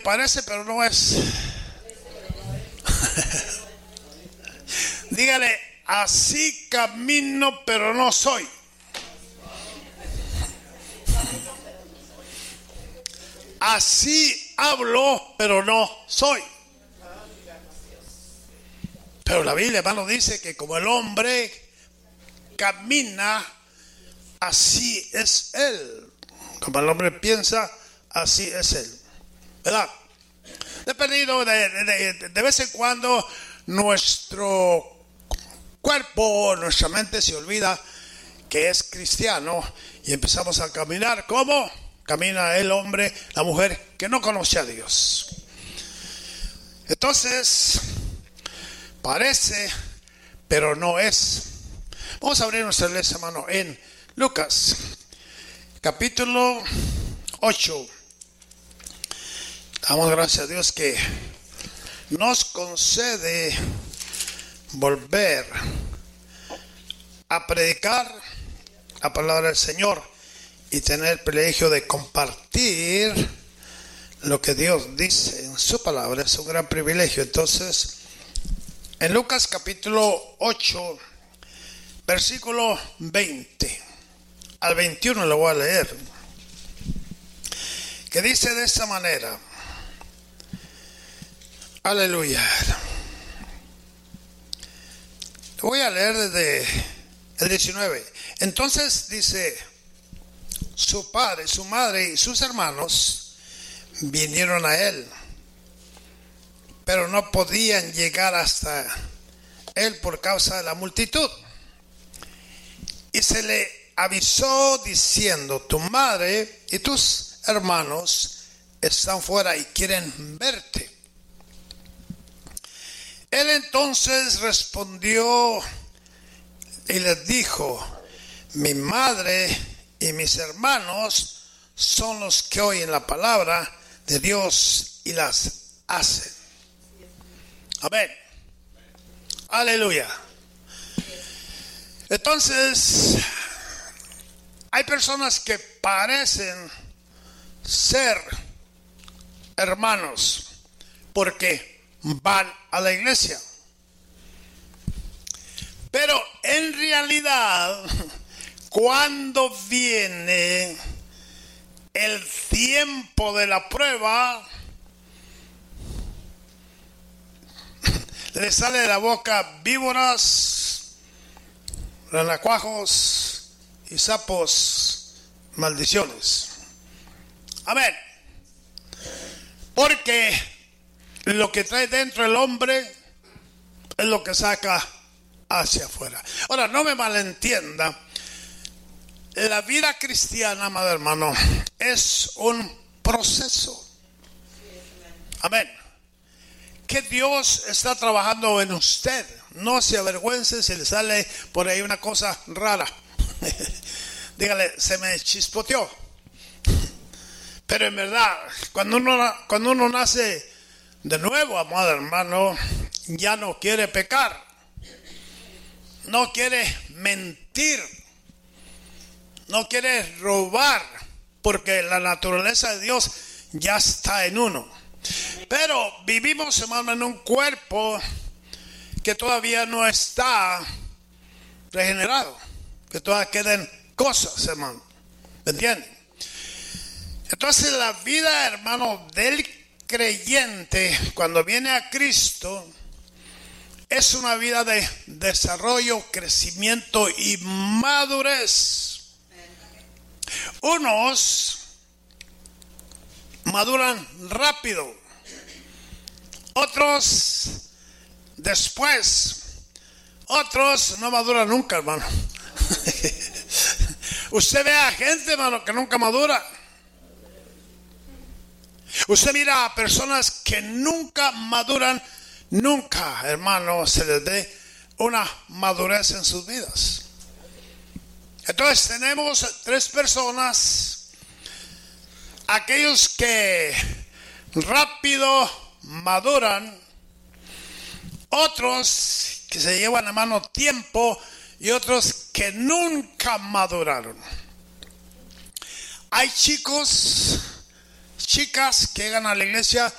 Parece, pero no es. Dígale, así camino, pero no soy. Así hablo, pero no soy. Pero la Biblia, hermano, dice que como el hombre camina, así es él. Como el hombre piensa, así es él. ¿Verdad? Dependiendo de vez en cuando nuestro cuerpo, nuestra mente se olvida que es cristiano y empezamos a caminar como camina el hombre, la mujer que no conoce a Dios. Entonces, parece, pero no es. Vamos a abrir nuestra iglesia, hermano, en Lucas, capítulo 8. Damos gracias a Dios que nos concede volver a predicar la palabra del Señor y tener el privilegio de compartir lo que Dios dice en su palabra. Es un gran privilegio. Entonces, en Lucas capítulo 8, versículo 20 al 21 lo voy a leer, que dice de esta manera. Aleluya. Voy a leer desde el 19. Entonces dice, su padre, su madre y sus hermanos vinieron a él, pero no podían llegar hasta él por causa de la multitud. Y se le avisó diciendo, tu madre y tus hermanos están fuera y quieren verte. Él entonces respondió y les dijo, mi madre y mis hermanos son los que oyen la palabra de Dios y las hacen. Amén. Aleluya. Entonces, hay personas que parecen ser hermanos porque van a la iglesia, pero en realidad cuando viene el tiempo de la prueba, le sale de la boca víboras, renacuajos y sapos, maldiciones. Amén. Porque lo que trae dentro el hombre es lo que saca hacia afuera. Ahora, no me malentienda. La vida cristiana, amado hermano, es un proceso. Amén. Que Dios está trabajando en usted. No se avergüence si le sale por ahí una cosa rara. Dígale, se me chispoteó. Pero en verdad, cuando uno nace de nuevo, amado hermano, ya no quiere pecar, no quiere mentir, no quiere robar, porque la naturaleza de Dios ya está en uno. Pero vivimos, hermano, en un cuerpo que todavía no está regenerado, que todavía quedan cosas, hermano. ¿Me entienden? Entonces la vida, hermano, del creyente, cuando viene a Cristo, es una vida de desarrollo, crecimiento y madurez. Unos maduran rápido, otros después, otros no maduran nunca, hermano. Usted ve a gente, hermano, que nunca madura. Usted mira a personas que nunca maduran, nunca, hermano, se les dé una madurez en sus vidas. Entonces tenemos tres personas: aquellos que rápido maduran, otros que se llevan, hermano, tiempo, y otros que nunca maduraron. Hay chicos chicas que llegan a la iglesia